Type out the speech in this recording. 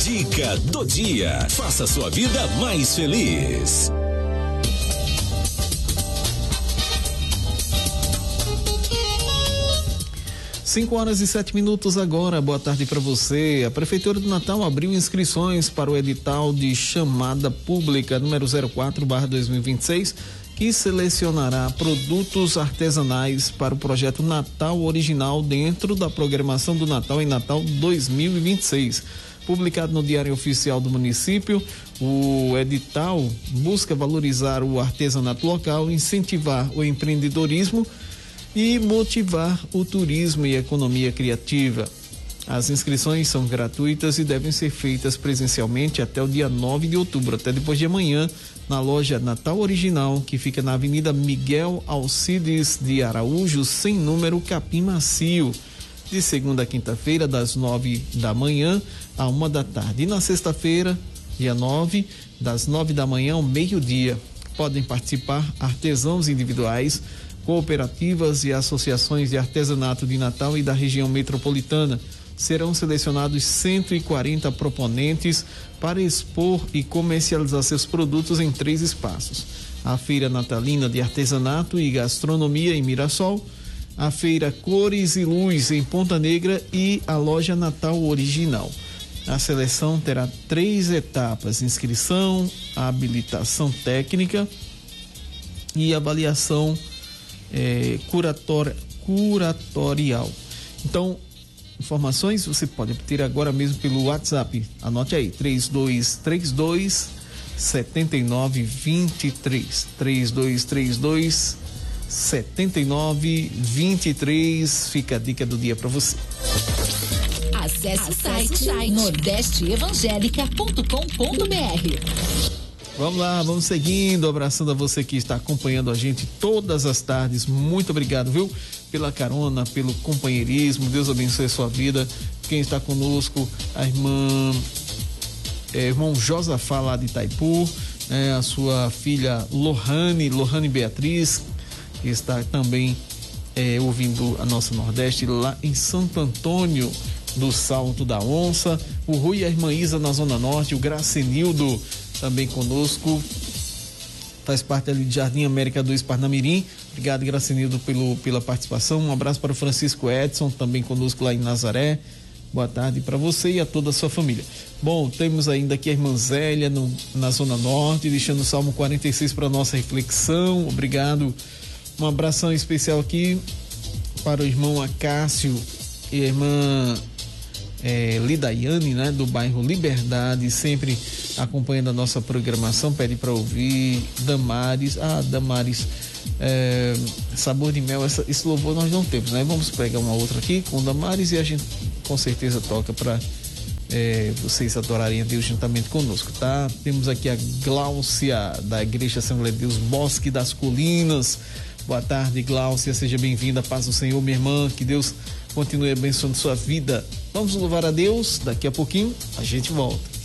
Dica do dia. Faça sua vida mais feliz. Cinco horas e 7 minutos agora. Boa tarde para você. A Prefeitura do Natal abriu inscrições para o edital de chamada pública número 04/2026, que selecionará produtos artesanais para o projeto Natal Original dentro da programação do Natal em Natal 2026. Publicado no Diário Oficial do Município, o edital busca valorizar o artesanato local, incentivar o empreendedorismo e motivar o turismo e a economia criativa. As inscrições são gratuitas e devem ser feitas presencialmente até o dia 9 de outubro, até depois de amanhã, na loja Natal Original, que fica na Avenida Miguel Alcides de Araújo, sem número, Capim Macio, de segunda a quinta-feira, das 9 da manhã à 1 da tarde. E na sexta-feira, dia 9, das 9 da manhã ao meio-dia. Podem participar artesãos individuais, cooperativas e associações de artesanato de Natal e da região metropolitana. Serão selecionados 140 proponentes para expor e comercializar seus produtos em 3 espaços: a Feira Natalina de Artesanato e Gastronomia em Mirassol, a Feira Cores e Luz em Ponta Negra e a loja Natal Original. A seleção terá 3 etapas: inscrição, habilitação técnica e avaliação curatorial. Então, informações você pode obter agora mesmo pelo WhatsApp. Anote aí: 3232 7923, 3232 7923. Fica a dica do dia para você. Acesse o site nordesteevangelica.com.br. Vamos lá, vamos seguindo, abraçando a você que está acompanhando a gente todas as tardes. Muito obrigado, viu? Pela carona, pelo companheirismo. Deus abençoe a sua vida. Quem está conosco, a irmão Josafá lá de Itaipu, a sua filha Lohane Beatriz, que está também ouvindo a nossa Nordeste lá em Santo Antônio do Salto da Onça, o Rui e a irmã Isa na Zona Norte, o Gracenildo também conosco, faz parte ali de Jardim América 2, Parnamirim. Obrigado, Gracenildo, pela participação. Um abraço para o Francisco Edson, também conosco lá em Nazaré. Boa tarde para você e a toda a sua família. Bom, temos ainda aqui a irmã Zélia na Zona Norte, deixando o Salmo 46 para nossa reflexão. Obrigado. Um abração especial aqui para o irmão Acácio e a irmã Lidaiane, né, do bairro Liberdade, sempre acompanhando a nossa programação. Pede para ouvir Damares. Damares, Sabor de Mel, esse louvor nós não temos, né? Vamos pegar uma outra aqui com Damares e a gente com certeza toca para vocês adorarem a Deus juntamente conosco, tá? Temos aqui a Gláucia da Igreja Assembleia de Deus Bosque das Colinas. Boa tarde, Gláucia, seja bem-vinda. Paz do Senhor, minha irmã, que Deus continue abençoando sua vida. Vamos louvar a Deus, daqui a pouquinho a gente volta.